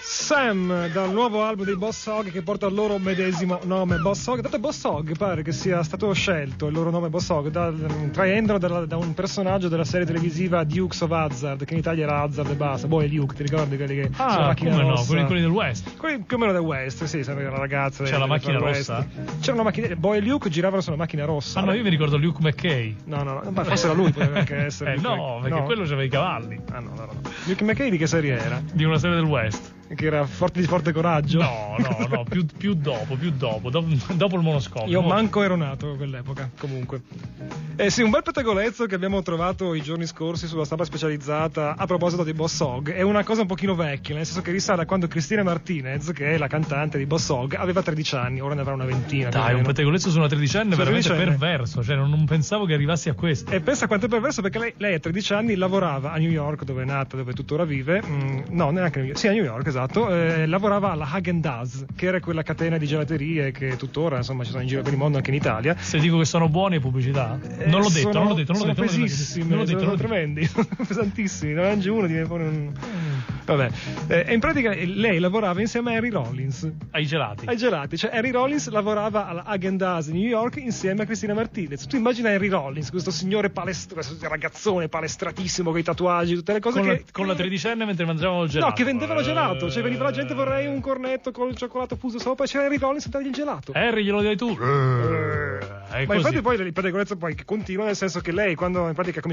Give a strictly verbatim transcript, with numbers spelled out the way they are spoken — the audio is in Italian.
Sam, dal nuovo album dei Boss Hog, che porta il loro medesimo nome, Boss Hog. Dato Boss Hog pare che sia stato scelto il loro nome Boss Hog da, traendolo da, da un personaggio della serie televisiva Dukes of Hazzard, che in Italia era Hazzard e basta. Boy e Luke, ti ricordi quelli che ah, sulla macchina come rossa? No, quelli, quelli del West. Quelli più o meno del West, sì, sempre la ragazza. C'era la macchina rossa? C'era una macchina, Boy e Luke giravano sulla macchina rossa. Ah no, io mi ricordo Luke McKay. No, no, no, ma forse era lui, poteva anche essere. Eh no, perché no. quello c'aveva i cavalli. Ah no, no, no. Luke McKay di che serie era? Di una serie del West. Che era forte di forte coraggio? No, no, no, più, più dopo, più dopo, dopo, dopo il monoscopio. Io manco ero nato a quell'epoca, comunque. Eh sì, un bel pettegolezzo che abbiamo trovato i giorni scorsi sulla stampa specializzata a proposito di Boss Hog. È una cosa un pochino vecchia, nel senso che risale a quando Cristina Martinez, che è la cantante di Boss Hog, aveva tredici anni, ora ne avrà una ventina. Dai, un pettegolezzo su una tredicenne su veramente tredicenne. perverso, cioè non, non pensavo che arrivassi a questo. E pensa quanto è perverso, perché lei, lei a tredici anni lavorava a New York, dove è nata, dove tuttora vive, mm, no, neanche a New York, sì a New York, esatto, eh, lavorava alla Häagen-Dazs, che era quella catena di gelaterie che tuttora insomma ci sono in giro per il mondo, anche in Italia. Se dico che sono buone pubblicità? Eh, non l'ho detto, sono, non l'ho detto, non l'ho sono detto. pesissimi, non l'ho detto, sono non l'ho detto. tremendi, sono pesantissimi, ne mangi uno ti pone un... Vabbè, eh, in pratica lei lavorava insieme a Harry Rollins. Ai gelati. Ai gelati, cioè Harry Rollins lavorava alla Häagen-Dazs di New York insieme a Cristina Martinez. Tu immagina Harry Rollins, questo signore palestra, questo ragazzone palestratissimo con i tatuaggi, tutte le cose con che... La, con la tredicenne mentre mangiavano il gelato. No, che vendevano gelato, cioè veniva la gente vorrei un cornetto col cioccolato fuso sopra e c'era Harry Rollins a dargli il gelato. Harry glielo dai tu. Eh. Ma così. infatti poi il pettegolezzo poi continua, nel senso che lei quando in pratica